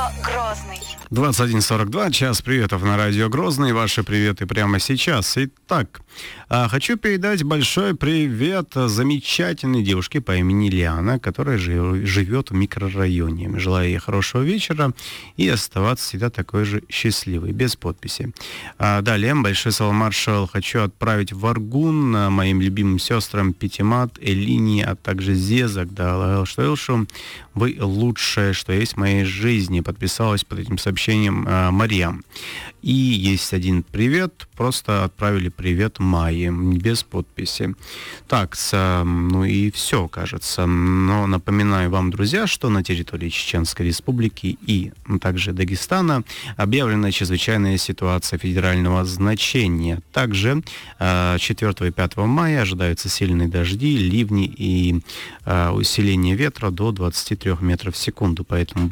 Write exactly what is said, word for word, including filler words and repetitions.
Грозный. двадцать один сорок два, час приветов на радио Грозный. Ваши приветы прямо сейчас. Итак, хочу передать большой привет замечательной девушке по имени Лиана, которая живет в микрорайоне. Желаю ей хорошего вечера и оставаться всегда такой же счастливой, без подписи. Далее, большой салам маршал хочу отправить в Аргун моим любимым сестрам Петимат, Элине, а также Зезак, да, что вы лучшее, что есть в моей жизни. Подписалась под этим сообщением э, Марьям. И есть один привет, просто отправили привет Майе, без подписи. Так, с, ну и все, кажется. Но напоминаю вам, друзья, что на территории Чеченской Республики и также Дагестана объявлена чрезвычайная ситуация федерального значения. Также э, четвёртого и пятого мая ожидаются сильные дожди, ливни и э, усиление ветра до двадцати трёх метров в секунду, поэтому